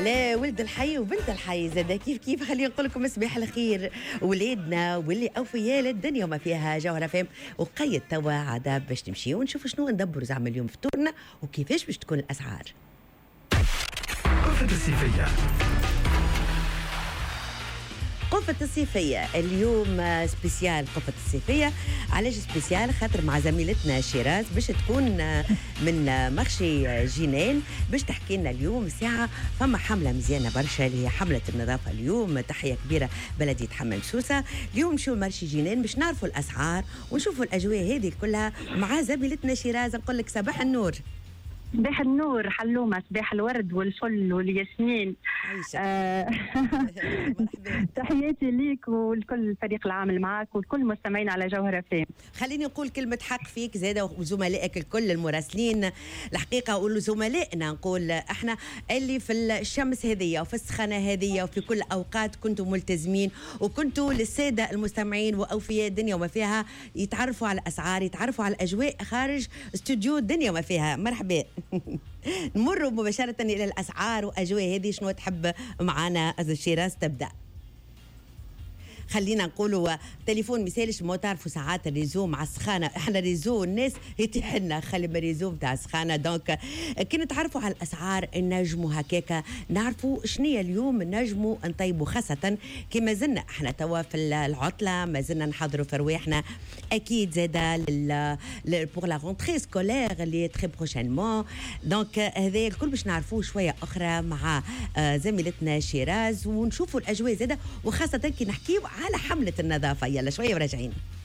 لا ولد الحي وبنت الحي زادا كيف خلينا نقول لكم صباح الخير ولادنا واللي اوفياء للدنيا وما فيها جوهره فهم وقيد توا عاد باش تمشي ونشوف شنو ندبروا زعما اليوم فطورنا وكيفاش باش تكون الاسعار. قفة الصيفية قفة الصيفية اليوم سبيسيال. قفة الصيفية علاش سبيسيال؟ خاطر مع زميلتنا شيراز باش تكون من مخشي جنان باش تحكي لنا اليوم ساعة فما حملة مزيانة برشا اللي هي حملة النظافة. اليوم تحية كبيرة بلدية حمام سوسة. اليوم نمشيو مرشي جنان باش نعرفوا الأسعار ونشوفوا الأجواء هذه كلها مع زميلتنا شيراز. نقول لك صباح النور. صباح النور حلومة، صباح الورد والفل والياسمين. تحياتي ليك ولكل الفريق العامل معك والكل مستمعين على جوهرة فام. خليني نقول كلمة حق فيك زادة وزملائك الكل المراسلين. الحقيقة ولزملائنا نقول احنا اللي في الشمس هذية وفي السخانة هذية وفي كل أوقات كنتوا ملتزمين وكنتوا للسادة المستمعين وأوفياء الدنيا وما فيها يتعرفوا على الأسعار، يتعرفوا على الأجواء خارج استوديو الدنيا وما فيها. مرحبا. نمر مباشرة إلى الأسعار وأجواء هذه. شنو تحب معنا شيراز تبدأ؟ خلينا نقولوا تليفون مثالش ما تعرفوا ساعات الريزو مع السخانه، احنا ريزو الناس يتيح لنا خلي الريزو بتاع السخانه. دونك كي نتعرفوا على الاسعار نجموا هكاكا نعرفوا شنيا اليوم نجموا نطيبوا، خاصه كي ما زلنا احنا توا في العطله، ما زلنا نحضروا في رواحنا اكيد زاده بور لا رونتري سكولير اللي تري بروشينمون. دونك هذا الكل باش نعرفوه شويه اخرى مع زميلتنا شيراز ونشوفوا الاجواء زاده، وخاصه كي نحكيو على حملة النظافة. يلا شوية وراجعين.